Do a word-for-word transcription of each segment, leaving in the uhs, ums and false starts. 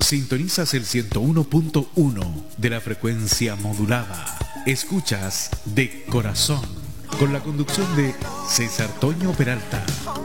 Sintonizas el ciento uno punto uno de la frecuencia modulada. Escuchas De Corazón, con la conducción de César Toño Peralta.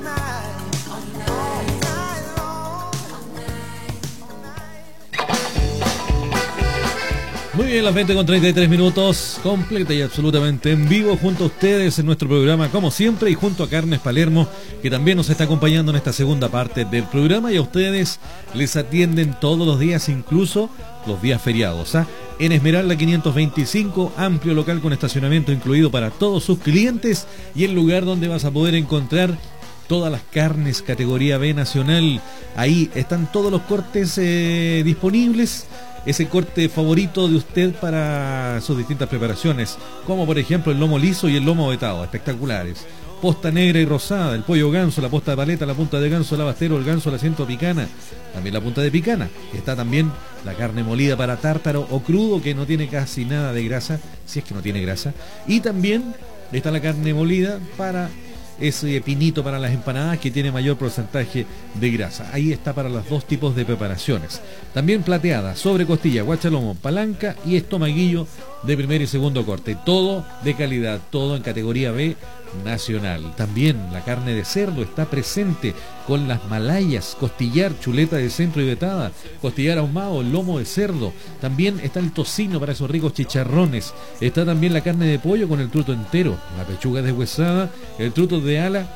Muy bien, las veinte con treinta y tres minutos, completa y absolutamente en vivo junto a ustedes en nuestro programa, como siempre, y junto a Carnes Palermo, que también nos está acompañando en esta segunda parte del programa, y a ustedes les atienden todos los días, incluso los días feriados, ¿ah? En Esmeralda quinientos veinticinco, amplio local con estacionamiento incluido para todos sus clientes, y el lugar donde vas a poder encontrar todas las carnes categoría B nacional. Ahí están todos los cortes eh, disponibles. Ese corte favorito de usted para sus distintas preparaciones, como por ejemplo el lomo liso y el lomo vetado, espectaculares. Posta negra y rosada, el pollo ganso, la posta de paleta, la punta de ganso, el abastero, el ganso, el asiento picana, también la punta de picana. Está también la carne molida para tártaro o crudo, que no tiene casi nada de grasa, si es que no tiene grasa. Y también está la carne molida para ese pinito para las empanadas, que tiene mayor porcentaje de grasa. Ahí está para los dos tipos de preparaciones. También plateada, sobre costilla, guachalomo, palanca y estomaguillo de primer y segundo corte. Todo de calidad, todo en categoría B nacional. También la carne de cerdo está presente con las malayas, costillar, chuleta de centro y vetada, costillar ahumado, lomo de cerdo. También está el tocino para esos ricos chicharrones. Está también la carne de pollo con el truto entero, la pechuga deshuesada, el truto de ala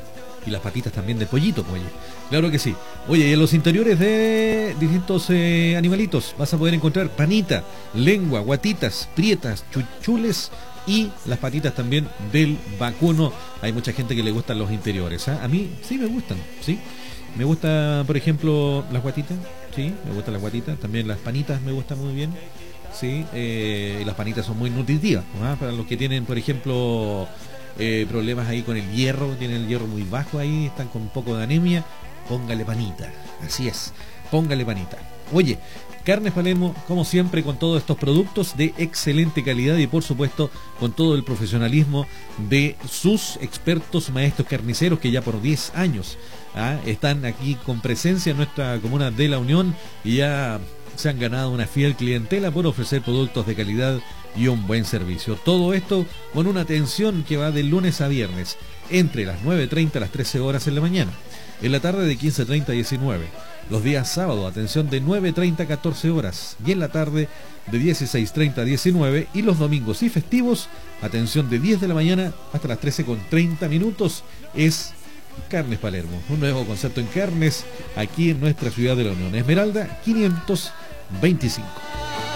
y las patitas también de pollito, oye. Claro que sí. Oye, y en los interiores de distintos eh, animalitos vas a poder encontrar panita, lengua, guatitas, prietas, chuchules y las patitas también del vacuno. Hay mucha gente que le gustan los interiores, ¿eh? A mí sí me gustan, sí. Me gusta, por ejemplo, las guatitas, sí, me gustan las guatitas. También las panitas me gustan muy bien, sí. Eh, y las panitas son muy nutritivas, ¿no? Para los que tienen, por ejemplo, eh, problemas ahí con el hierro, tienen el hierro muy bajo ahí, están con un poco de anemia, póngale panita, así es, póngale panita. Oye, Carnes Palermo, como siempre, con todos estos productos de excelente calidad y por supuesto con todo el profesionalismo de sus expertos maestros carniceros, que ya por diez años ¿ah? están aquí con presencia en nuestra comuna de La Unión, y ya se han ganado una fiel clientela por ofrecer productos de calidad y un buen servicio. Todo esto con una atención que va de lunes a viernes, entre las nueve treinta a las trece horas en la mañana, en la tarde de quince treinta a diecinueve. Los días sábado, atención de nueve treinta a catorce horas, y en la tarde de dieciséis treinta a diecinueve, y los domingos y festivos, atención de diez de la mañana hasta las trece con treinta minutos. Es Carnes Palermo, un nuevo concepto en carnes aquí en nuestra ciudad de La Unión. Esmeralda quinientos veinticinco.